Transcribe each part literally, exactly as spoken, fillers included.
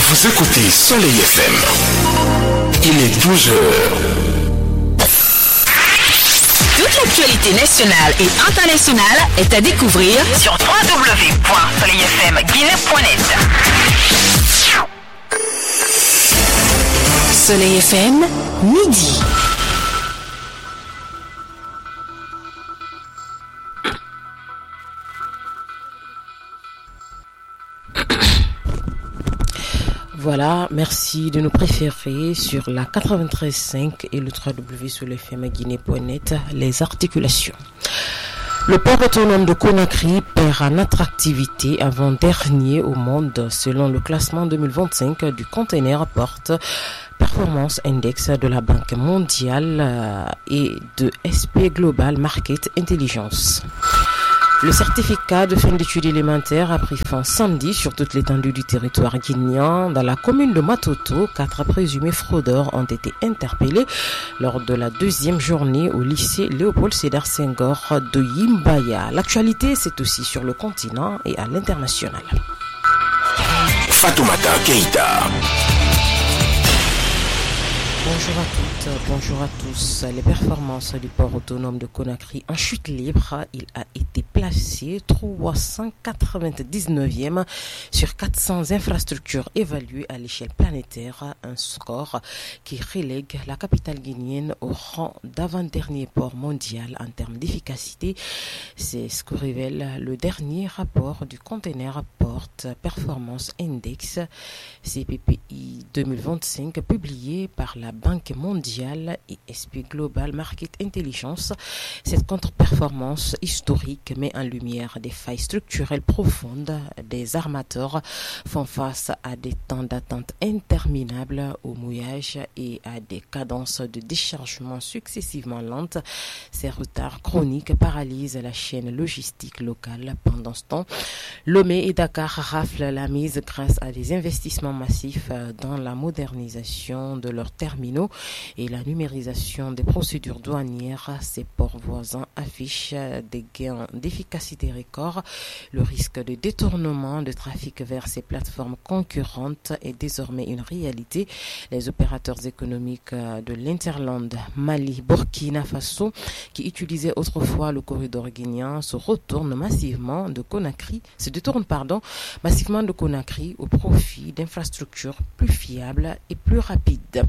Vous écoutez Soleil F M. Il est douze heures. Toute l'actualité nationale et internationale est à découvrir sur w w w point soleil f m guinée point net. Soleil F M, midi. Voilà, merci de nous préférer sur la quatre-vingt-treize virgule cinq et le w w w point soleil f m guinée point net, les articulations. Le port autonome de Conakry perd en attractivité avant-dernier au monde selon le classement deux mille vingt-cinq du Container Port Performance Index de la Banque mondiale et de S P Global Market Intelligence. Le certificat de fin d'études élémentaires a pris fin samedi sur toute l'étendue du territoire guinéen. Dans la commune de Matoto, quatre présumés fraudeurs ont été interpellés lors de la deuxième journée au lycée Léopold Sédar Senghor de Yimbaya. L'actualité, c'est aussi sur le continent et à l'international. Fatoumata Keïta. Bonjour à toutes, bonjour à tous. Les performances du port autonome de Conakry en chute libre, il a été placé trois cent quatre-vingt-dix-neuvième sur quatre cents infrastructures évaluées à l'échelle planétaire, un score qui relègue la capitale guinéenne au rang d'avant-dernier port mondial en termes d'efficacité. C'est ce que révèle le dernier rapport du Container Port Performance Index C P P I deux mille vingt-cinq publié par la Banque mondiale et S P Global Market Intelligence. Cette contre-performance historique met en lumière des failles structurelles profondes. Des armateurs font face à des temps d'attente interminables au mouillage et à des cadences de déchargement successivement lentes. Ces retards chroniques paralysent la chaîne logistique locale. Pendant ce temps, Lomé et Dakar raflent la mise grâce à des investissements massifs dans la modernisation de leurs terminaux et la numérisation des procédures douanières. Ces ports voisins affichent des gains d'efficacité records. Le risque de détournement de trafic vers ces plateformes concurrentes est désormais une réalité. Les opérateurs économiques de l'Interland, Mali, Burkina Faso, qui utilisaient autrefois le corridor guinéen, se retournent massivement de Conakry, se détournent pardon, massivement de Conakry au profit d'infrastructures plus fiables et plus rapides.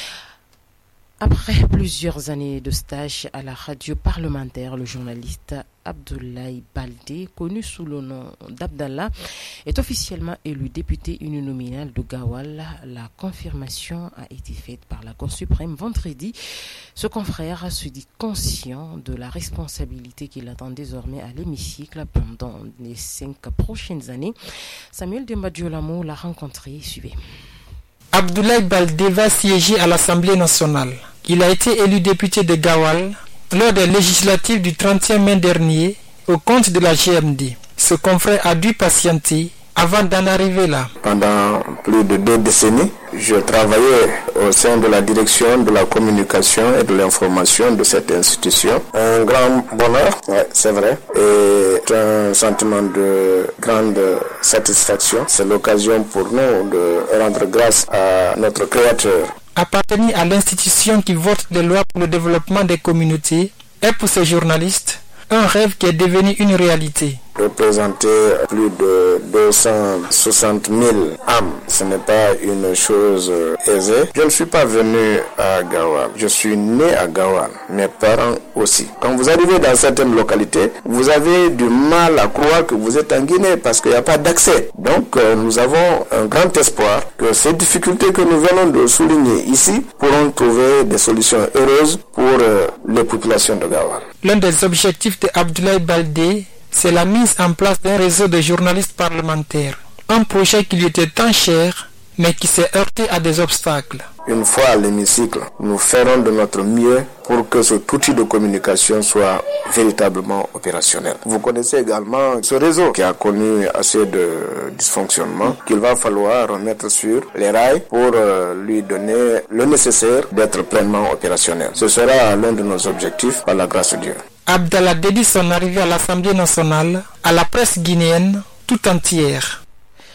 Après plusieurs années de stage à la radio parlementaire, le journaliste Abdoulaye Baldé, connu sous le nom d'Abdallah, est officiellement élu député uninominal de Gawal. La confirmation a été faite par la Cour suprême vendredi. Ce confrère se dit conscient de la responsabilité qu'il attend désormais à l'hémicycle pendant les cinq prochaines années. Samuel Demba-Diolamo l'a rencontré. Suivez. Abdoulaye Baldé va siéger à l'Assemblée nationale. Il a été élu député de Gawal lors des législatives du trente et un mai dernier au compte de la G M D. Ce confrère a dû patienter avant d'en arriver là. Pendant plus de deux décennies, je travaillais au sein de la direction de la communication et de l'information de cette institution. Un grand bonheur, ouais, c'est vrai, et un sentiment de grande satisfaction. C'est l'occasion pour nous de rendre grâce à notre Créateur. Appartenir à l'institution qui vote des lois pour le développement des communautés est pour ces journalistes un rêve qui est devenu une réalité. Représenter plus de deux cent soixante mille âmes, ce n'est pas une chose aisée. Je ne suis pas venu à Gawal, je suis né à Gawal, mes parents aussi. Quand vous arrivez dans certaines localités, vous avez du mal à croire que vous êtes en Guinée parce qu'il n'y a pas d'accès. Donc euh, nous avons un grand espoir que ces difficultés que nous venons de souligner ici pourront trouver des solutions heureuses pour euh, les populations de Gawal. L'un des objectifs de Abdoulaye Baldé, c'est la mise en place d'un réseau de journalistes parlementaires. Un projet qui lui était tant cher, mais qui s'est heurté à des obstacles. Une fois à l'hémicycle, nous ferons de notre mieux pour que cet outil de communication soit véritablement opérationnel. Vous connaissez également ce réseau qui a connu assez de dysfonctionnements qu'il va falloir remettre sur les rails pour lui donner le nécessaire d'être pleinement opérationnel. Ce sera l'un de nos objectifs par la grâce de Dieu. Abdallah dédie son arrivée à l'Assemblée nationale à la presse guinéenne tout entière.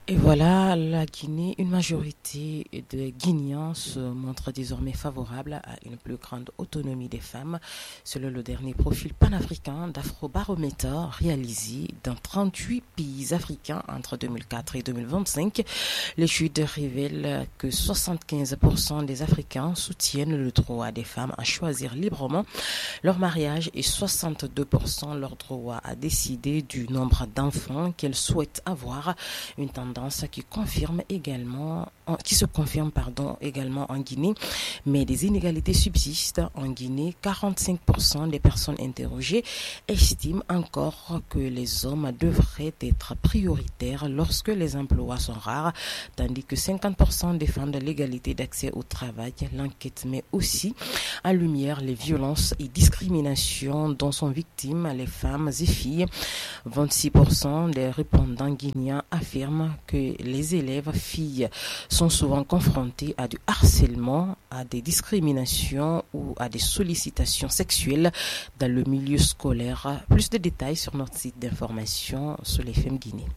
Et voilà, la Guinée, une majorité de Guinéens se montre désormais favorable à une plus grande autonomie des femmes, selon le dernier profil panafricain d'Afrobaromètre réalisé dans trente-huit pays africains entre deux mille quatre et deux mille vingt-cinq. L'étude révèle que soixante-quinze pour cent des Africains soutiennent le droit des femmes à choisir librement leur mariage et soixante-deux pour cent leur droit à décider du nombre d'enfants qu'elles souhaitent avoir, une tendance qui confirme également, qui se confirme pardon, également en Guinée, mais des inégalités subsistent en Guinée. quarante-cinq pour cent des personnes interrogées estiment encore que les hommes devraient être prioritaires lorsque les emplois sont rares, tandis que cinquante pour cent défendent l'égalité d'accès au travail. L'enquête met aussi en lumière les violences et discriminations dont sont victimes les femmes et filles. vingt-six pour cent des répondants guinéens affirment que les élèves filles sont souvent confrontés à du harcèlement, à des discriminations ou à des sollicitations sexuelles dans le milieu scolaire. Plus de détails sur notre site d'information sur les F M Guinée.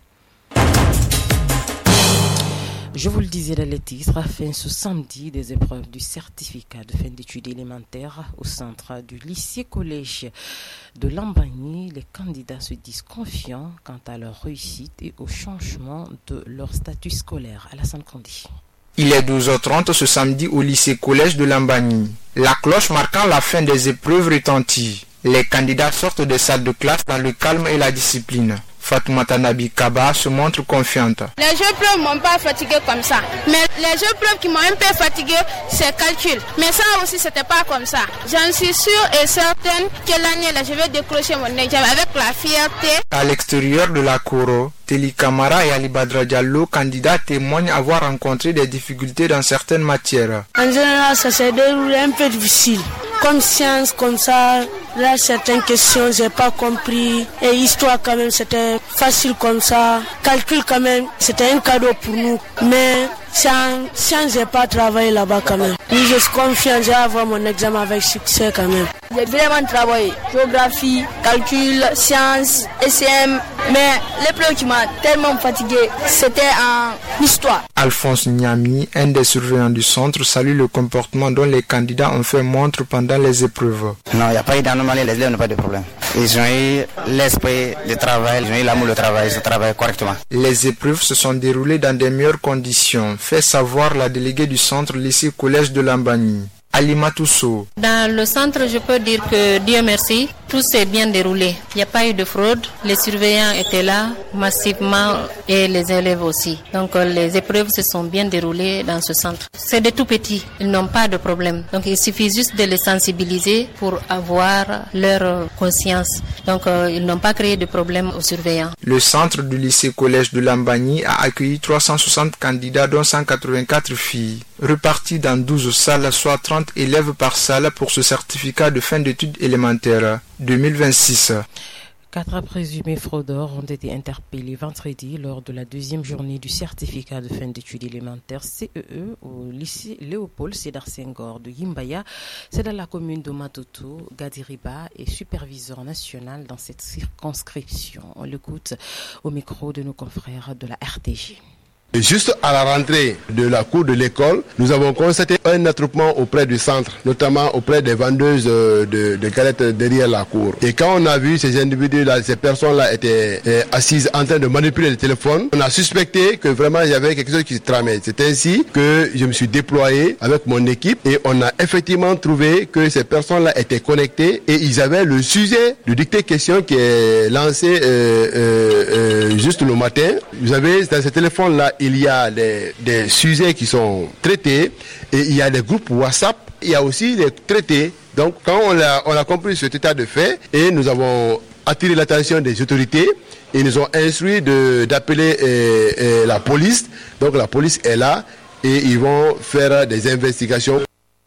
Je vous le disais dans les titres, fin ce samedi des épreuves du certificat de fin d'études élémentaires au centre du lycée-collège de Lambagny. Les candidats se disent confiants quant à leur réussite et au changement de leur statut scolaire. Alassane Kondi. Il est douze heures trente ce samedi au lycée-collège de Lambagny. La cloche marquant la fin des épreuves retentit. Les candidats sortent des salles de classe dans le calme et la discipline. Fatoumata Nabi Kaba se montre confiante. Les jeux preuves ne m'ont pas fatigué comme ça. Mais les jeux preuves qui m'ont un peu fatigué, c'est calcul. Mais ça aussi, c'était pas comme ça. J'en suis sûre et certaine que l'année là, je vais décrocher mon examen avec la fierté. À l'extérieur de la Koro, Teli Kamara et Ali Badra Diallo, candidats, témoignent avoir rencontré des difficultés dans certaines matières. En général, ça s'est déroulé un peu difficile. Comme science, comme ça, là, certaines questions, j'ai pas compris. Et histoire, quand même, c'était facile comme ça. Calcul, quand même, c'était un cadeau pour nous. Mais science, science, j'ai pas travaillé là-bas, quand même. Oui, je suis confiant, j'ai avoir mon examen avec succès, quand même. J'ai vraiment travaillé. Géographie, calcul, sciences, S M. Mais l'épreuve qui m'a tellement fatigué, c'était en histoire. Alphonse Niami, un des surveillants du centre, salue le comportement dont les candidats ont fait montre pendant les épreuves. Non, il n'y a pas eu d'anomalie, les élèves n'ont pas de problème. Ils ont eu l'esprit de travail, ils ont eu l'amour du travail, ils travaillent correctement. Les épreuves se sont déroulées dans des meilleures conditions, fait savoir la déléguée du centre lycée-collège de Lambagny. Alima Tousso. Dans le centre, je peux dire que Dieu merci, tout s'est bien déroulé. Il n'y a pas eu de fraude. Les surveillants étaient là massivement et les élèves aussi. Donc les épreuves se sont bien déroulées dans ce centre. C'est des tout petits, ils n'ont pas de problème. Donc il suffit juste de les sensibiliser pour avoir leur conscience. Donc euh, ils n'ont pas créé de problème aux surveillants. Le centre du lycée-collège de Lambagny a accueilli trois cent soixante candidats dont cent quatre-vingt-quatre filles, repartis dans douze salles, soit trente élèves par salle pour ce certificat de fin d'études élémentaires deux mille vingt-six. Quatre présumés fraudeurs ont été interpellés vendredi lors de la deuxième journée du certificat de fin d'études élémentaires C E E au lycée Léopold Sédar Senghor de Yimbaya. C'est dans la commune de Matoto. Gadiriba est superviseur national dans cette circonscription. On l'écoute au micro de nos confrères de la R T G. Et juste à la rentrée de la cour de l'école, nous avons constaté un attroupement auprès du centre, notamment auprès des vendeuses de, de galettes derrière la cour. Et quand on a vu ces individus-là, ces personnes-là étaient eh, assises en train de manipuler le téléphone, on a suspecté que vraiment il y avait quelque chose qui se tramait. C'est ainsi que je me suis déployé avec mon équipe et on a effectivement trouvé que ces personnes-là étaient connectées et ils avaient le sujet du dicté question qui est lancé euh, euh, euh, juste le matin. Vous avez dans ce téléphone-là, il y a des, des sujets qui sont traités et il y a des groupes WhatsApp, il y a aussi des traités. Donc quand on a, on a compris cet état de fait et nous avons attiré l'attention des autorités, ils nous ont instruit de, d'appeler euh, euh, la police. Donc la police est là et ils vont faire des investigations.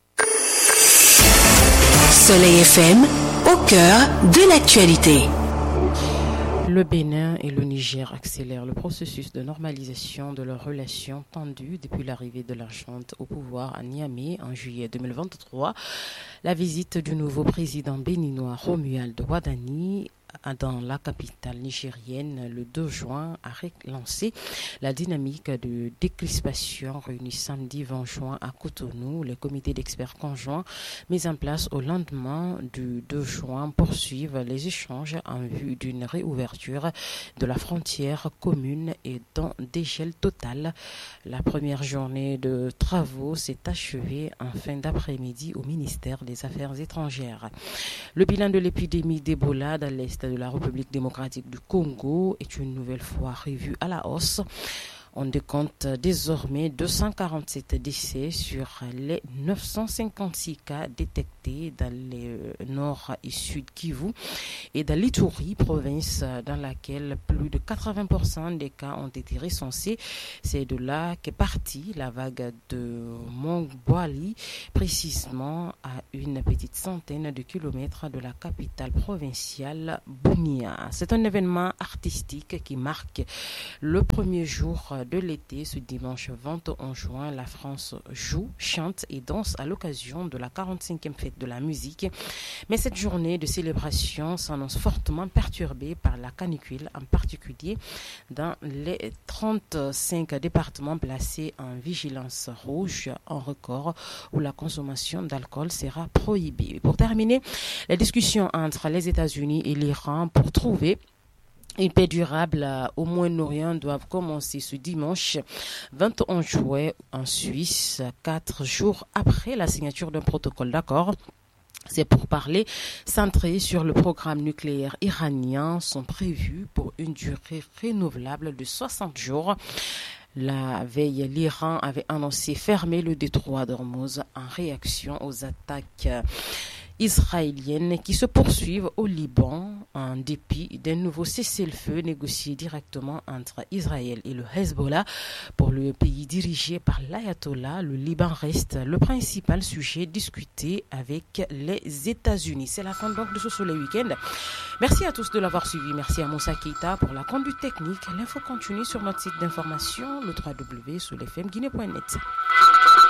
Soleil F M, au cœur de l'actualité. Le Bénin et le Niger accélèrent le processus de normalisation de leurs relations tendues depuis l'arrivée de la junte au pouvoir à Niamey en juillet deux mille vingt-trois. La visite du nouveau président béninois Romuald Wadani dans la capitale nigérienne le deux juin a relancé la dynamique de décrispation réunie samedi vingt juin à Cotonou. Les comités d'experts conjoints mis en place au lendemain du deux juin poursuivent les échanges en vue d'une réouverture de la frontière commune et d'un dégel total. La première journée de travaux s'est achevée en fin d'après-midi au ministère des Affaires étrangères. Le bilan de l'épidémie d'Ebola dans l'est de la République démocratique du Congo est une nouvelle fois revu à la hausse. On décompte désormais deux cent quarante-sept décès sur les neuf cent cinquante-six cas détectés dans les nord et sud Kivu et dans l'Ituri, province dans laquelle plus de quatre-vingts pour cent des cas ont été recensés. C'est de là qu'est partie la vague de Mongboali, précisément à une petite centaine de kilomètres de la capitale provinciale Bunia. C'est un événement artistique qui marque le premier jour de l'été. Ce dimanche vingt et un juin, la France joue, chante et danse à l'occasion de la quarante-cinquième fête de la musique. Mais cette journée de célébration s'annonce fortement perturbée par la canicule, en particulier dans les trente-cinq départements placés en vigilance rouge, en record où la consommation d'alcool sera prohibée. Pour terminer, les discussions entre les États-Unis et l'Iran pour trouver une paix durable au Moyen-Orient doivent commencer ce dimanche vingt et un juin en Suisse, quatre jours après la signature d'un protocole d'accord. Ces pourparlers centrés sur le programme nucléaire iranien sont prévus pour une durée renouvelable de soixante jours. La veille, l'Iran avait annoncé fermer le détroit d'Ormuz en réaction aux attaques israéliennes qui se poursuivent au Liban en dépit d'un nouveau cessez-le-feu négocié directement entre Israël et le Hezbollah. Pour le pays dirigé par l'ayatollah, le Liban reste le principal sujet discuté avec les États-Unis. C'est la fin donc de ce soleil week-end. Merci à tous de l'avoir suivi. Merci à Moussa Keita pour la conduite technique. L'info continue sur notre site d'information, le w w w point soleil f m guinée point net.